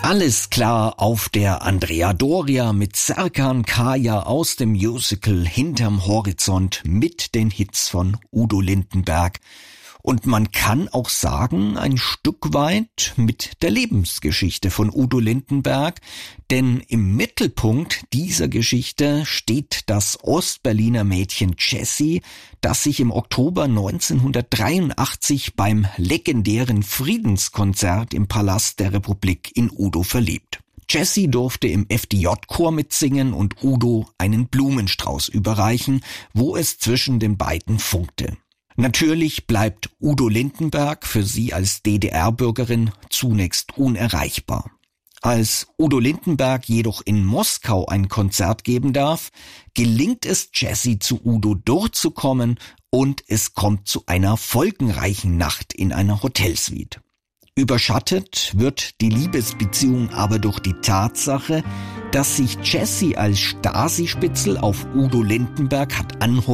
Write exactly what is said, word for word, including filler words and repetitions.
Alles klar auf der Andrea Doria mit Serkan Kaya aus dem Musical Hinterm Horizont mit den Hits von Udo Lindenberg. Und man kann auch sagen, ein Stück weit mit der Lebensgeschichte von Udo Lindenberg, denn im Mittelpunkt dieser Geschichte steht das Ostberliner Mädchen Jessie, das sich im Oktober neunzehnhundertdreiundachtzig beim legendären Friedenskonzert im Palast der Republik in Udo verliebt. Jessie durfte im F D J-Chor mitsingen und Udo einen Blumenstrauß überreichen, wo es zwischen den beiden funkte. Natürlich bleibt Udo Lindenberg für sie als D D R-Bürgerin zunächst unerreichbar. Als Udo Lindenberg jedoch in Moskau ein Konzert geben darf, gelingt es Jessie zu Udo durchzukommen und es kommt zu einer folgenreichen Nacht in einer Hotelsuite. Überschattet wird die Liebesbeziehung aber durch die Tatsache, dass sich Jessie als Stasi-Spitzel auf Udo Lindenberg hat anheuern